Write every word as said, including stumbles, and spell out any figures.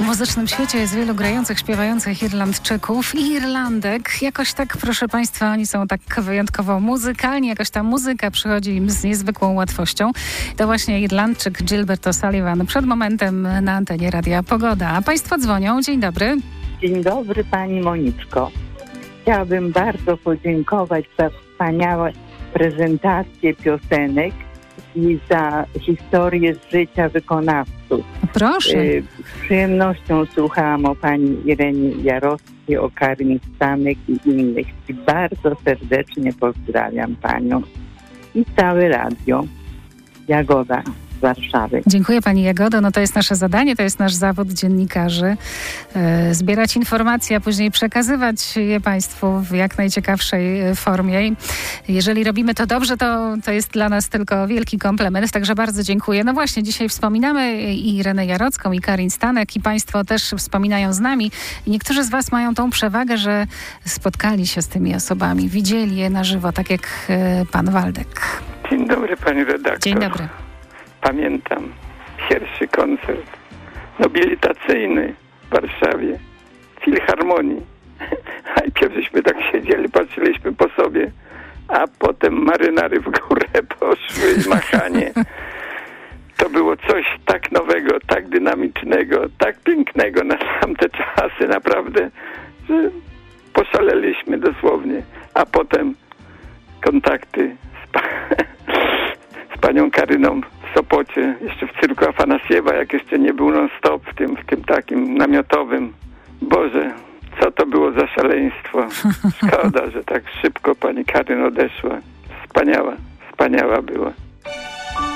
muzycznym świecie jest wielu grających, śpiewających Irlandczyków i Irlandek. Jakoś tak, proszę Państwa, oni są tak wyjątkowo muzykalni, jakoś ta muzyka przychodzi im z niezwykłą łatwością. To właśnie Irlandczyk Gilbert O'Sullivan przed momentem na antenie Radia Pogoda. A Państwo dzwonią. Dzień dobry. Dzień dobry Pani Moniczko. Chciałabym bardzo podziękować za wspaniałe prezentacje piosenek i za historię z życia wykonawców. Proszę. Z przyjemnością słuchałam o pani Irenie Jarockiej, o Karin Stanek i innych. I bardzo serdecznie pozdrawiam panią i całe radio. Jagoda z Warszawy. Dziękuję Pani Jagodo. No to jest nasze zadanie, to jest nasz zawód dziennikarzy. E, zbierać informacje, a później przekazywać je Państwu w jak najciekawszej formie. Jeżeli robimy to dobrze, to, to jest dla nas tylko wielki komplement, także bardzo dziękuję. No właśnie, dzisiaj wspominamy i Irenę Jarocką, i Karin Stanek, i Państwo też wspominają z nami. I niektórzy z Was mają tą przewagę, że spotkali się z tymi osobami, widzieli je na żywo, tak jak e, Pan Waldek. Dzień dobry Pani redaktor. Dzień dobry. Pamiętam pierwszy koncert nobilitacyjny w Warszawie, w Filharmonii. Najpierw żeśmy tak siedzieli, patrzyliśmy po sobie, a potem marynary w górę poszły i machanie. To było coś tak nowego, tak dynamicznego, tak pięknego na tamte czasy naprawdę, że poszaleliśmy dosłownie. A potem kontakty z, pa- z panią Karyną w Sopocie, jeszcze w cyrku Afanasiewa, jak jeszcze nie był non-stop w tym, w tym takim namiotowym. Boże, co to było za szaleństwo. Szkoda, że tak szybko pani Karyn odeszła. Wspaniała, wspaniała była.